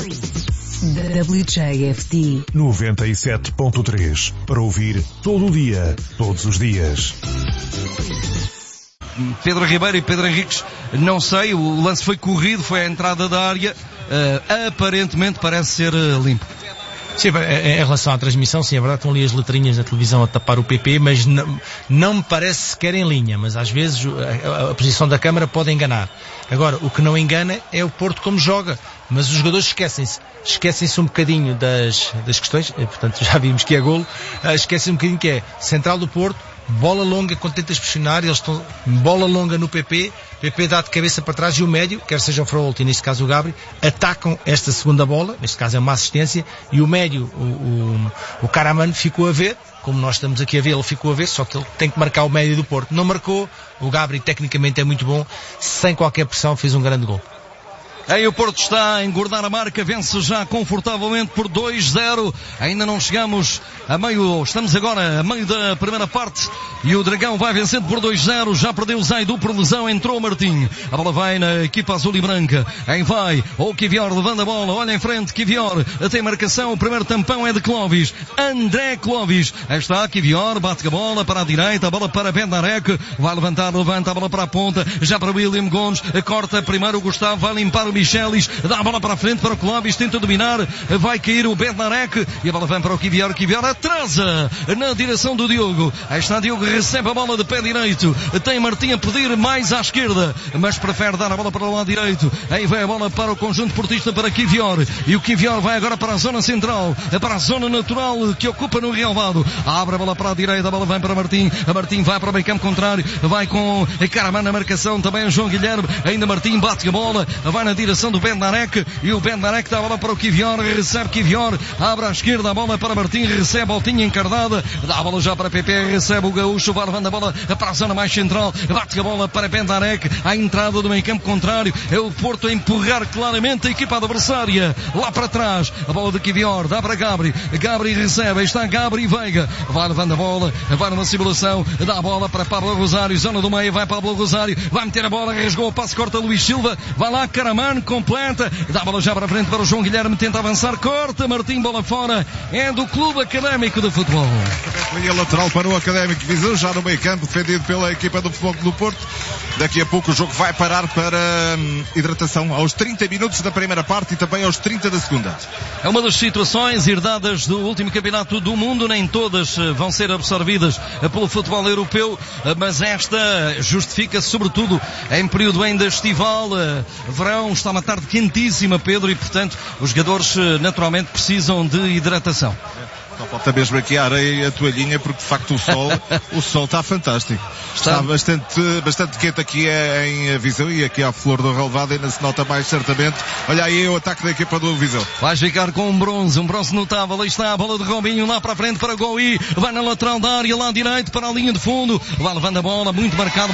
WJFD 97.3 para ouvir todo o dia, todos os dias. Pedro Ribeiro e Pedro Henriques, não sei, o lance foi corrido, foi à entrada da área, aparentemente parece ser limpo. Sim, em relação à transmissão, sim, é verdade, estão ali as letrinhas na televisão a tapar o PP, mas não me parece sequer em linha, mas às vezes a posição da câmara pode enganar. Agora, o que não engana é o Porto como joga, mas os jogadores esquecem-se um bocadinho das questões, portanto já vimos que é golo, esquecem um bocadinho que é central do Porto, bola longa quando tentas pressionar, eles estão bola longa no PP dá de cabeça para trás e o médio, quer seja o Fraolti, neste caso o Gabri, atacam esta segunda bola, neste caso é uma assistência, e o médio, o Karaman ficou a ver, como nós estamos aqui a ver, ele ficou a ver, só que ele tem que marcar o médio do Porto, não marcou, o Gabri tecnicamente é muito bom, sem qualquer pressão fez um grande gol. Aí o Porto está a engordar a marca, vence já confortavelmente por 2-0. Ainda não chegamos a meio, estamos agora a meio da primeira parte e o Dragão vai vencendo por 2-0. Já perdeu o Zaidu por lesão, entrou o Martim. A bola vai na equipa azul e branca. Aí vai o Kivior levando a bola, olha em frente, Kivior tem marcação, o primeiro tampão é de Clovis, André Clovis. Aí está Kivior, bate a bola para a direita, a bola para Bendarek, vai levantar, levanta a bola para a ponta, já para William Gomes, corta primeiro o Gustavo, vai limpar o Michelis, dá a bola para a frente para o Clovis, tenta dominar, vai cair o Bednarek e a bola vem para o Kivior atrasa na direção do Diogo. Aí está Diogo, recebe a bola de pé direito, tem Martim a pedir mais à esquerda, mas prefere dar a bola para o lado direito. Aí vai a bola para o conjunto portista, para Kivior, e o Kivior vai agora para a zona central, para a zona natural que ocupa no relvado. Abre a bola para a direita, a bola vem para Martim, a Martim vai para o meio campo contrário, vai com Karaman na marcação, também o João Guilherme, ainda Martim bate a bola, vai na direção do Bendarek, e o Bendarek dá a bola para o Kivior, recebe Kivior, abre à esquerda a bola para Martim, recebe a Altinha encardada, dá a bola já para PP, recebe o Gaúcho, vai levando a bola para a zona mais central, bate a bola para Bendarek, à entrada do meio campo contrário, é o Porto a empurrar claramente a equipa adversária, lá para trás, a bola de Kivior, dá para Gabri recebe, aí está Gabri e Veiga, vai levando a bola, vai numa simulação, dá a bola para Pablo Rosário, zona do meio, vai Pablo Rosário, vai meter a bola, rasgou o passe, corta Luís Silva, vai lá Karaman, completa, dá a bola já para a frente para o João Guilherme, tenta avançar, corta Martim, bola fora, é do Clube Académico de Futebol. Linha lateral para o Académico de Viseu, já no meio campo, defendido pela equipa do Futebol do Porto. Daqui a pouco o jogo vai parar para hidratação aos 30 minutos da primeira parte e também aos 30 da segunda. É uma das situações herdadas do último campeonato do mundo, nem todas vão ser absorvidas pelo futebol europeu, mas esta justifica-se sobretudo em período ainda estival, verão, está uma tarde quentíssima, Pedro, e portanto os jogadores naturalmente precisam de hidratação. Só falta mesmo aqui a areia e a toalhinha, porque de facto o sol está fantástico. Está bastante quente aqui em Viseu, e aqui à flor do relevado ainda se nota mais certamente. Olha aí o ataque da equipa do Viseu. Vai ficar com um bronze notável. Aí está a bola de Robinho lá para a frente para Goi, vai na lateral da área, lá direito para a linha de fundo, vai levando a bola, muito marcado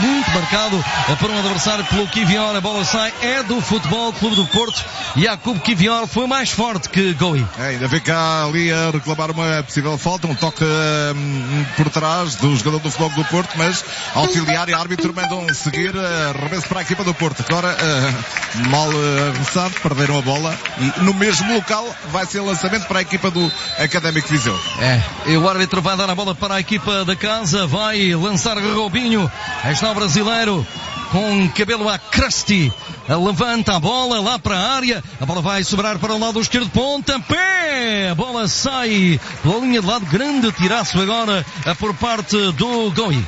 por um adversário, pelo Kivior, a bola sai, é do Futebol Clube do Porto, e Jakub Kivior foi mais forte que Goi. Ainda vem cá ali a reclamar uma possível falta, um toque por trás do jogador do Futebol do Porto, mas auxiliar e árbitro mandam seguir, arremesso para a equipa do Porto. Agora mal arremessado, perderam a bola e no mesmo local vai ser lançamento para a equipa do Académico de Viseu. E o árbitro vai dar a bola para a equipa da casa, vai lançar Robinho, aí está o brasileiro com cabelo a crusty, levanta a bola lá para a área, a bola vai sobrar para o lado esquerdo, pontapé, a bola sai pela linha de lado, grande tiraço agora por parte do Goi.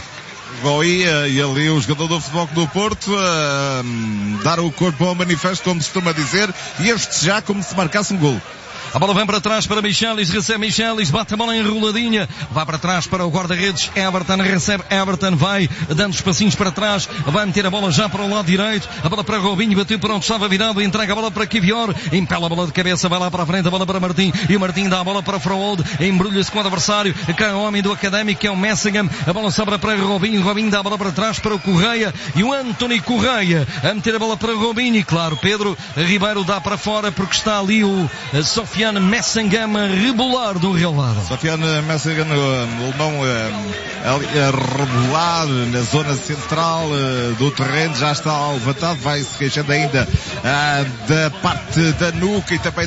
E ali o jogador do Futebol do Porto dar o corpo ao manifesto, como se costuma dizer, e a festejar como se marcasse um gol. A bola vem para trás para Michelis, recebe Michelis, bate a bola enroladinha, vai para trás para o guarda-redes Everton, recebe Everton, vai dando espacinhos para trás, vai meter a bola já para o lado direito, a bola para Robinho, bateu para onde estava virado, entrega a bola para Kivior, impela a bola de cabeça, vai lá para a frente, a bola para Martim, e o Martim dá a bola para Fraold, embrulha-se com o adversário, cai o homem do Académico, que é o Messingham, a bola sobra para Robinho, Robinho dá a bola para trás para o Correia, e o Anthony Correia a meter a bola para Robinho, e claro, Pedro Ribeiro dá para fora, porque está ali o Sofiane Messingham a rebolar do relvado. Sofiane Messingham, o alemão a rebolar na zona central do terreno, já está levantado, vai se queixando ainda da parte da nuca e também